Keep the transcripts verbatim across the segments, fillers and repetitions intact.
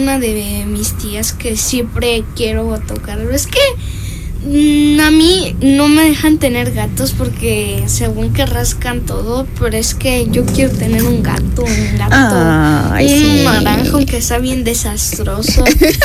una de mis tías que siempre quiero tocarlo. Es que mmm, a mí no me dejan tener gatos porque según que rascan todo, pero es que yo quiero tener un gato, un gato, Ay, un sí. naranjo que sea bien desastroso.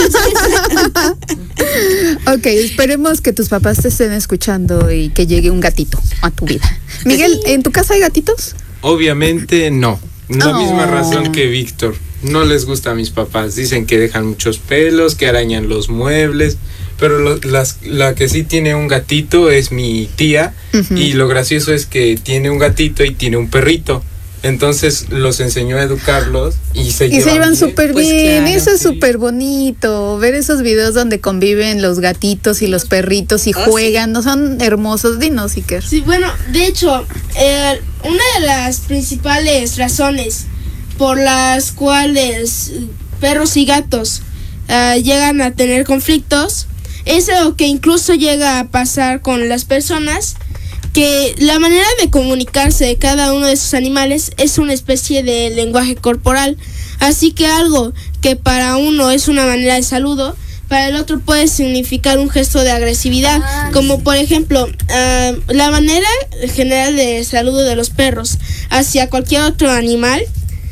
Ok, esperemos que tus papás te estén escuchando y que llegue un gatito a tu vida. Miguel, ¿en tu casa hay gatitos? Obviamente no. La Oh. misma razón que Víctor. No les gusta a mis papás. Dicen que dejan muchos pelos, que arañan los muebles. Pero lo, las, la que sí tiene un gatito es mi tía. Uh-huh. Y lo gracioso es que tiene un gatito y tiene un perrito. Entonces los enseñó a educarlos y se Y llevan se llevan bien. súper Pues bien, claro, eso es sí. súper bonito, ver esos videos donde conviven los gatitos y los perritos y Oh, juegan, ¿no son hermosos? Dinos, Iker. Sí, bueno, de hecho, eh, una de las principales razones por las cuales perros y gatos uh, llegan a tener conflictos es lo que incluso llega a pasar con las personas, que la manera de comunicarse de cada uno de esos animales es una especie de lenguaje corporal. Así que algo que para uno es una manera de saludo, para el otro puede significar un gesto de agresividad. Ah, como sí. por ejemplo, uh, la manera general de saludo de los perros hacia cualquier otro animal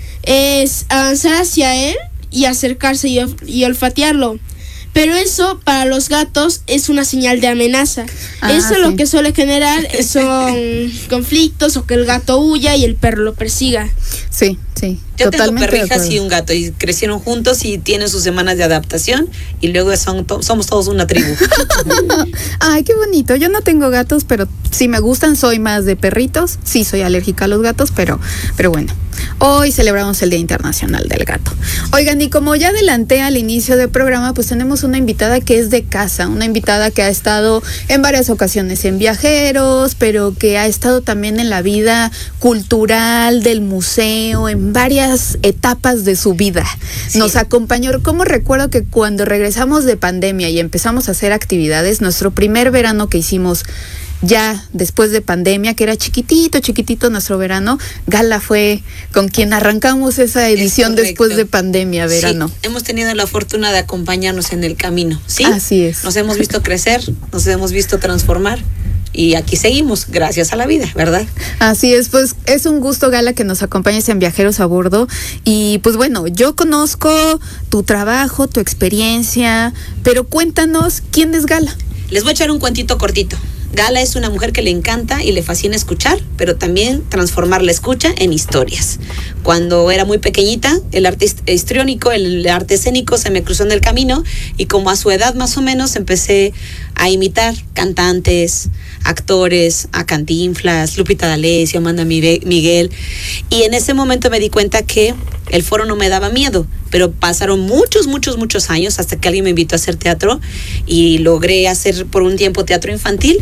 es avanzar hacia él y acercarse y, of- y olfatearlo. Pero eso para los gatos es una señal de amenaza. Ah, Eso sí. lo que suele generar son conflictos o que el gato huya y el perro lo persiga. Sí, sí, Yo tengo totalmente de perrijas acuerdo. y un gato y crecieron juntos y tienen sus semanas de adaptación y luego son to- somos todos una tribu. Ay, qué bonito. Yo no tengo gatos, pero sí me gustan, soy más de perritos. Sí, soy alérgica a los gatos, pero, pero bueno. Hoy celebramos el Día Internacional del Gato. Oigan, y como ya adelanté al inicio del programa, pues tenemos una invitada que es de casa, una invitada que ha estado en varias ocasiones en Viajeros, pero que ha estado también en la vida cultural del museo, en varias etapas de su vida. Sí. Nos acompañó, como recuerdo que cuando regresamos de pandemia y empezamos a hacer actividades, nuestro primer verano que hicimos ya después de pandemia, que era chiquitito, chiquitito nuestro verano, Gala fue con quien arrancamos esa edición correcto. después de pandemia, verano. Sí, hemos tenido la fortuna de acompañarnos en el camino, ¿sí? Así es. Nos hemos visto crecer, nos hemos visto transformar y aquí seguimos, gracias a la vida, ¿verdad? Así es, pues es un gusto, Gala, que nos acompañes en Viajeros a Bordo. Y pues bueno, yo conozco tu trabajo, tu experiencia, pero cuéntanos, ¿quién es Gala? Les voy a echar un cuentito cortito. Gala es una mujer que le encanta y le fascina escuchar, pero también transformar la escucha en historias. Cuando era muy pequeñita, el arte hist- histriónico, el arte escénico se me cruzó en el camino y como a su edad más o menos empecé a imitar cantantes, actores, a Cantinflas, Lupita D'Alessio, Amanda Mive- Miguel, y en ese momento me di cuenta que el foro no me daba miedo, pero pasaron muchos, muchos, muchos años hasta que alguien me invitó a hacer teatro y logré hacer por un tiempo teatro infantil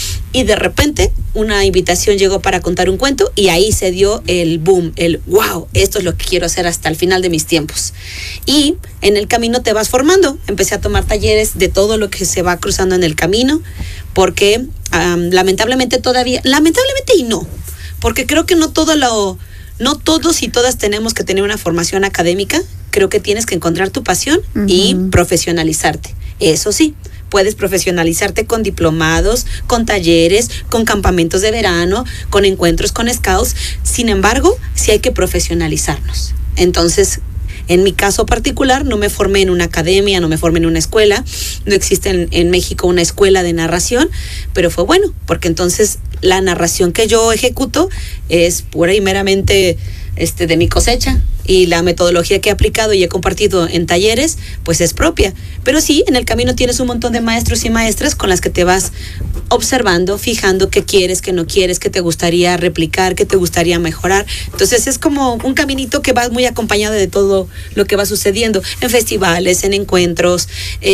y de repente una invitación llegó para contar un cuento y ahí se dio el boom, el wow, esto es lo que quiero hacer hasta el final de mis tiempos. Y en el camino te vas formando, empecé a tomar talleres de todo lo que se va cruzando en el camino, porque um, lamentablemente todavía, lamentablemente y no, porque creo que no todo lo... No todos y todas tenemos que tener una formación académica. Creo que tienes que encontrar tu pasión uh-huh. y profesionalizarte. Eso sí, puedes profesionalizarte con diplomados, con talleres, con campamentos de verano, con encuentros con scouts. Sin embargo, sí hay que profesionalizarnos. Entonces, en mi caso particular, no me formé en una academia, no me formé en una escuela. No existe en, en México una escuela de narración, pero fue bueno, porque entonces la narración que yo ejecuto es pura y meramente este, de mi cosecha, y la metodología que he aplicado y he compartido en talleres pues es propia, pero sí, en el camino tienes un montón de maestros y maestras con las que te vas observando, fijando qué quieres, qué no quieres, qué te gustaría replicar, qué te gustaría mejorar. Entonces es como un caminito que va muy acompañado de todo lo que va sucediendo en festivales, en encuentros,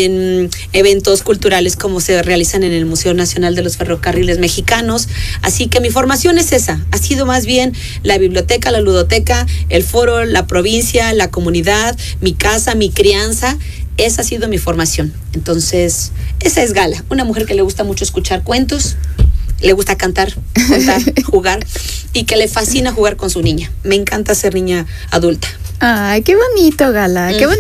en eventos culturales como se realizan en el Museo Nacional de los Ferrocarriles Mexicanos. Así que mi formación es esa, ha sido más bien la biblioteca, la ludoteca, el foro, la provincia, la comunidad, mi casa, mi crianza. Esa ha sido mi formación. Entonces, esa es Gala, una mujer que le gusta mucho escuchar cuentos, le gusta cantar, contar, jugar, y que le fascina jugar con su niña. Me encanta ser niña adulta. Ay, qué bonito, Gala, qué bonito.